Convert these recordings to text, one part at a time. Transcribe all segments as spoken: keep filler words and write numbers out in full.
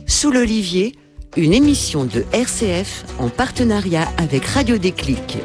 Sous l'Olivier, une émission de R C F en partenariat avec Radio Déclic.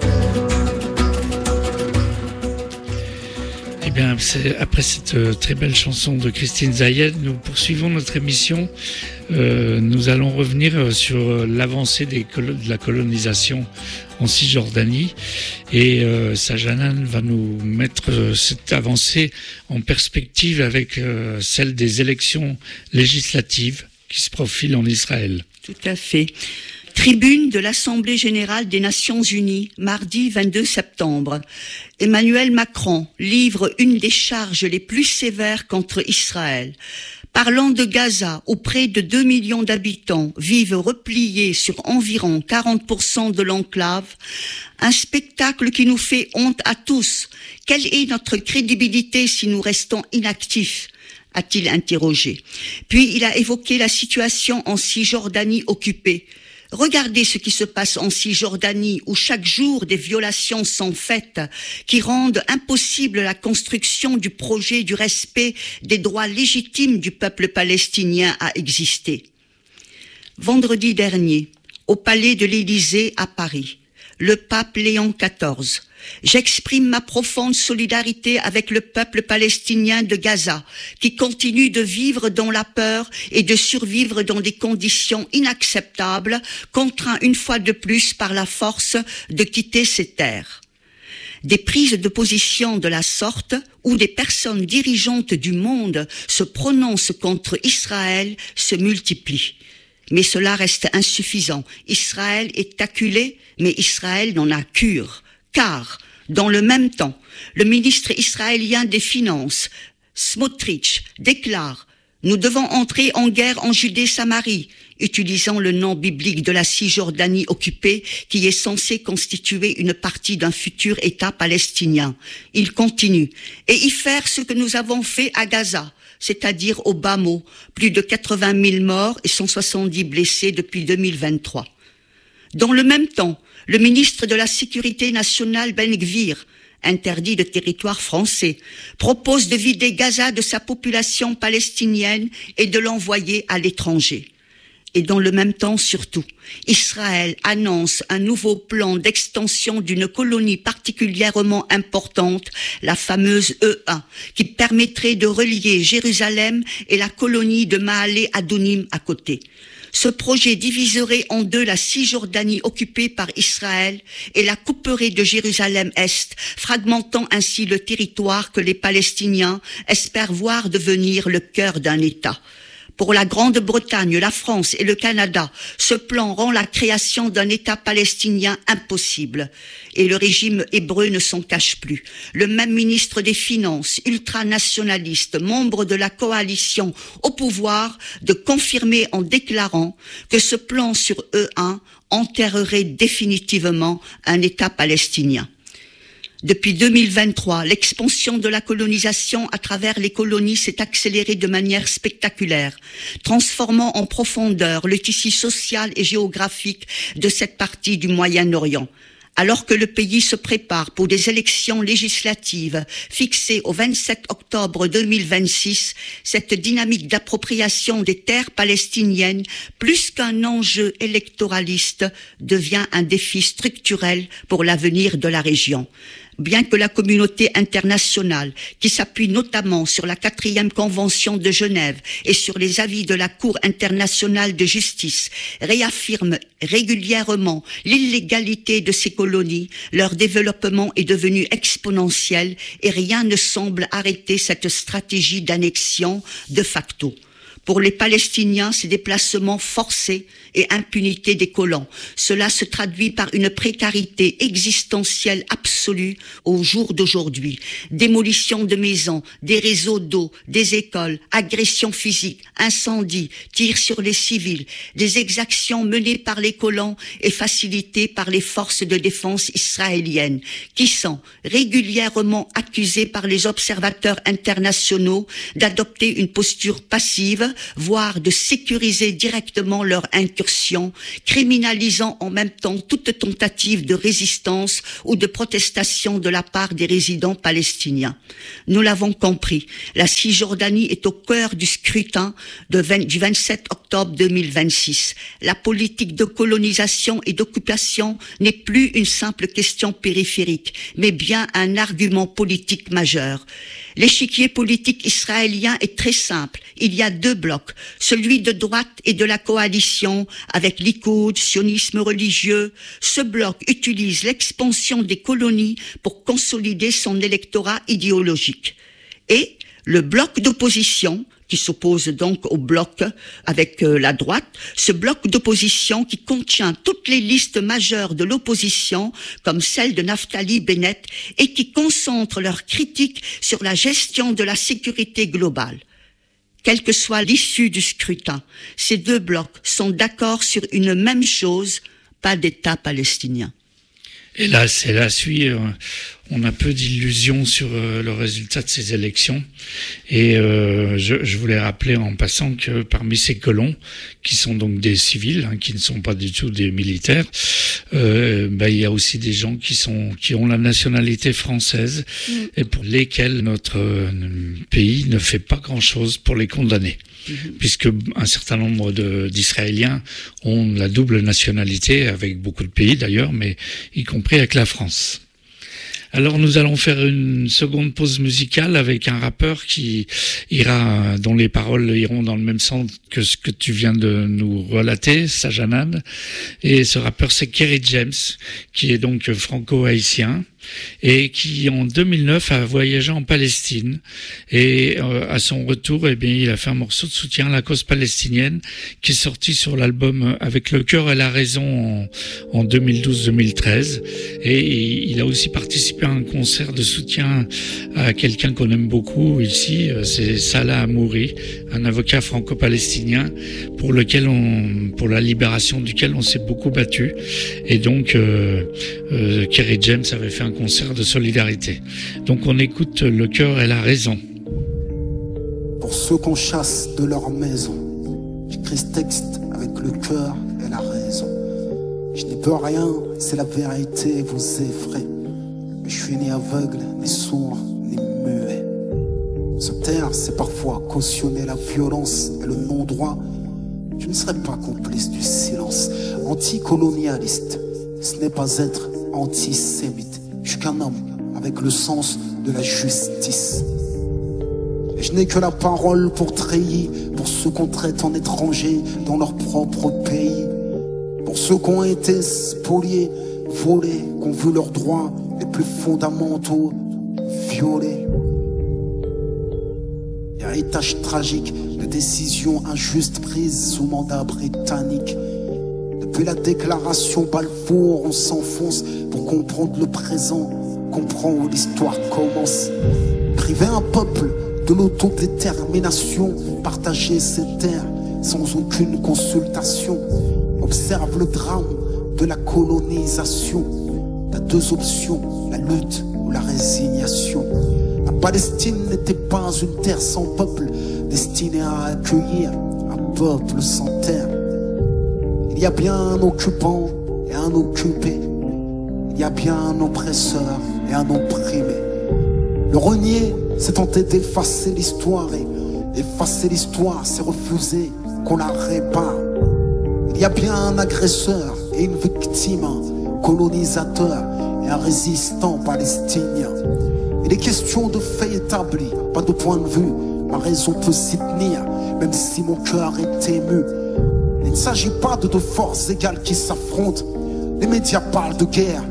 Eh bien, c'est, après cette euh, très belle chanson de Christine Zayed, nous poursuivons notre émission. Euh, nous allons revenir sur euh, l'avancée des colo- de la colonisation en Cisjordanie. Et euh, Sajanan va nous mettre euh, cette avancée en perspective avec euh, celle des élections législatives qui se profilent en Israël. Tout à fait. Tribune de l'Assemblée générale des Nations unies, mardi vingt-deux septembre. Emmanuel Macron livre une des charges les plus sévères contre Israël. Parlant de Gaza, où près de deux millions d'habitants vivent repliés sur environ quarante pour cent de l'enclave, un spectacle qui nous fait honte à tous. Quelle est notre crédibilité si nous restons inactifs ? A-t-il interrogé. Puis il a évoqué la situation en Cisjordanie occupée. Regardez ce qui se passe en Cisjordanie, où chaque jour des violations sont faites, qui rendent impossible la construction du projet du respect des droits légitimes du peuple palestinien à exister. Vendredi dernier, au palais de l'Élysée à Paris, le pape Léon quatorze. J'exprime ma profonde solidarité avec le peuple palestinien de Gaza, qui continue de vivre dans la peur et de survivre dans des conditions inacceptables, contraint une fois de plus par la force de quitter ses terres. Des prises de position de la sorte, où des personnes dirigeantes du monde se prononcent contre Israël, se multiplient. Mais cela reste insuffisant. Israël est acculé, mais Israël n'en a cure. Car, dans le même temps, le ministre israélien des Finances, Smotrich, déclare « Nous devons entrer en guerre en Judée-Samarie », utilisant le nom biblique de la Cisjordanie occupée qui est censée constituer une partie d'un futur État palestinien. Il continue « Et y faire ce que nous avons fait à Gaza ». C'est-à-dire au bas mot, plus de quatre-vingt mille morts et cent soixante-dix blessés depuis deux mille vingt-trois. Dans le même temps, le ministre de la Sécurité nationale Ben Gvir, interdit de territoire français, propose de vider Gaza de sa population palestinienne et de l'envoyer à l'étranger. Et dans le même temps surtout, Israël annonce un nouveau plan d'extension d'une colonie particulièrement importante, la fameuse E un, qui permettrait de relier Jérusalem et la colonie de Maale Adunim à côté. Ce projet diviserait en deux la Cisjordanie occupée par Israël et la couperait de Jérusalem-Est, fragmentant ainsi le territoire que les Palestiniens espèrent voir devenir le cœur d'un État. Pour la Grande-Bretagne, la France et le Canada, ce plan rend la création d'un État palestinien impossible. Et le régime hébreu ne s'en cache plus. Le même ministre des Finances, ultranationaliste, membre de la coalition au pouvoir, de confirmer en déclarant que ce plan sur E un enterrerait définitivement un État palestinien. Depuis deux mille vingt-trois, l'expansion de la colonisation à travers les colonies s'est accélérée de manière spectaculaire, transformant en profondeur le tissu social et géographique de cette partie du Moyen-Orient. Alors que le pays se prépare pour des élections législatives fixées au vingt-sept octobre deux mille vingt-six, cette dynamique d'appropriation des terres palestiniennes, plus qu'un enjeu électoraliste, devient un défi structurel pour l'avenir de la région. Bien que la communauté internationale, qui s'appuie notamment sur la quatrième convention de Genève et sur les avis de la Cour internationale de justice, réaffirme régulièrement l'illégalité de ces colonies, leur développement est devenu exponentiel et rien ne semble arrêter cette stratégie d'annexion de facto. Pour les Palestiniens, ces déplacements forcés et impunité des colons. Cela se traduit par une précarité existentielle absolue au jour d'aujourd'hui. Démolition de maisons, des réseaux d'eau, des écoles, agressions physiques, incendies, tirs sur les civils, des exactions menées par les colons et facilitées par les forces de défense israéliennes, qui sont régulièrement accusées par les observateurs internationaux d'adopter une posture passive préventive, voire de sécuriser directement leur incursion, criminalisant en même temps toute tentative de résistance ou de protestation de la part des résidents palestiniens. Nous l'avons compris, la Cisjordanie est au cœur du scrutin de vingt, du vingt-sept octobre deux mille vingt-six. La politique de colonisation et d'occupation n'est plus une simple question périphérique, mais bien un argument politique majeur. L'échiquier politique israélien est très simple. Il y a deux blocs, celui de droite et de la coalition avec Likoud, sionisme religieux. Ce bloc utilise l'expansion des colonies pour consolider son électorat idéologique. Et le bloc d'opposition, qui s'oppose donc au bloc avec euh, la droite, ce bloc d'opposition qui contient toutes les listes majeures de l'opposition, comme celle de Naftali Bennett, et qui concentre leurs critiques sur la gestion de la sécurité globale. Quelle que soit l'issue du scrutin, ces deux blocs sont d'accord sur une même chose, pas d'État palestinien. Et là, c'est la suite. On a peu d'illusions sur le résultat de ces élections. Et euh, je, je voulais rappeler en passant que parmi ces colons, qui sont donc des civils, hein, qui ne sont pas du tout des militaires, euh, bah, il y a aussi des gens qui sont qui ont la nationalité française mmh. et pour lesquels notre euh, pays ne fait pas grand-chose pour les condamner. Mmh. Puisque un certain nombre de, d'Israéliens ont la double nationalité, avec beaucoup de pays d'ailleurs, mais y compris avec la France. Alors nous allons faire une seconde pause musicale avec un rappeur qui ira, dont les paroles iront dans le même sens que ce que tu viens de nous relater, Sajanad. Et ce rappeur, c'est Kerry James, qui est donc franco-haïtien et qui en deux mille neuf a voyagé en Palestine, et euh, à son retour, eh bien, il a fait un morceau de soutien à la cause palestinienne qui est sorti sur l'album Avec le cœur et la raison en, en deux mille douze deux mille treize, et il a aussi participé à un concert de soutien à quelqu'un qu'on aime beaucoup ici, c'est Salah Hamouri, un avocat franco-palestinien pour lequel on, pour la libération duquel on s'est beaucoup battu, et donc euh, euh, Kerry James avait fait un concert de solidarité. Donc on écoute Le cœur et la raison. Pour ceux qu'on chasse de leur maison, j'écris ce texte avec le cœur et la raison. Je n'y peux rien, c'est la vérité, vous effraie. Mais je suis ni aveugle, ni sourd, ni muet. Se taire, c'est parfois cautionner la violence et le non-droit. Je ne serai pas complice du silence. Anticolonialiste, ce n'est pas être antisémite. Je suis qu'un homme avec le sens de la justice. Et je n'ai que la parole pour treillis, pour ceux qu'on traite en étrangers dans leur propre pays, pour ceux qui ont été spoliés, volés, qui ont vu leurs droits les plus fondamentaux violés. Héritage tragique de décisions injustes prises sous mandat britannique. Depuis la déclaration Balfour, on s'enfonce pour comprendre le présent, comprendre où l'histoire commence. Priver un peuple de l'autodétermination, partager ses terres sans aucune consultation. Observe le drame de la colonisation. T'as deux options, la lutte ou la résignation. La Palestine n'était pas une terre sans peuple, destinée à accueillir un peuple sans terre. Il y a bien un occupant et un occupé. Il y a bien un oppresseur et un opprimé. Le renier, c'est tenter d'effacer l'histoire, et effacer l'histoire, c'est refuser qu'on la répare. Il y a bien un agresseur et une victime, un colonisateur et un résistant palestinien. Il est question de faits établis, pas de point de vue. Ma raison peut s'y tenir, même si mon cœur est ému. Il ne s'agit pas de deux forces égales qui s'affrontent. Les médias parlent de guerre,